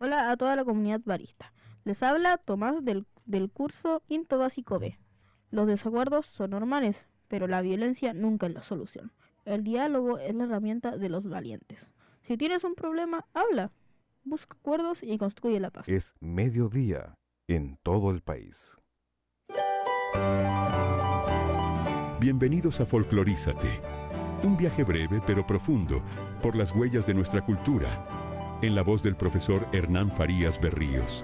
Hola a toda la comunidad barista. Les habla Tomás del curso Quinto Básico B. Los desacuerdos son normales, pero la violencia nunca es la solución. El diálogo es la herramienta de los valientes. Si tienes un problema, habla. Busca acuerdos y construye la paz. Es mediodía en todo el país. Bienvenidos a Folclorízate, un viaje breve pero profundo por las huellas de nuestra cultura, en la voz del profesor Hernán Farías Berríos.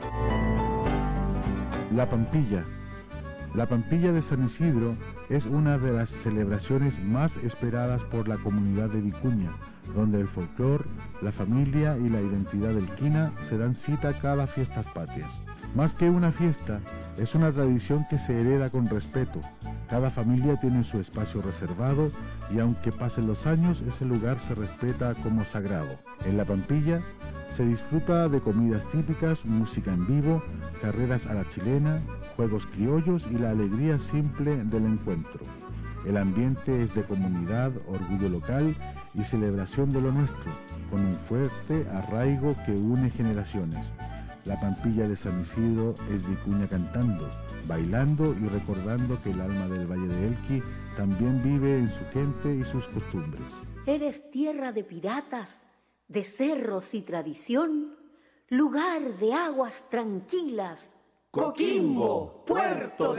La Pampilla. La Pampilla de San Isidro es una de las celebraciones más esperadas por la comunidad de Vicuña, donde el folclor, la familia y la identidad del Quina se dan cita cada fiestas patrias. Más que una fiesta, es una tradición que se hereda con respeto. Cada familia tiene su espacio reservado y aunque pasen los años, ese lugar se respeta como sagrado. En la Pampilla se disfruta de comidas típicas, música en vivo, carreras a la chilena, juegos criollos y la alegría simple del encuentro. El ambiente es de comunidad, orgullo local y celebración de lo nuestro, con un fuerte arraigo que une generaciones. La Pampilla de San Isidro es Vicuña cantando, bailando y recordando que el alma del Valle de Elqui también vive en su gente y sus costumbres. Eres tierra de piratas, de cerros y tradición, lugar de aguas tranquilas. Coquimbo, puerto de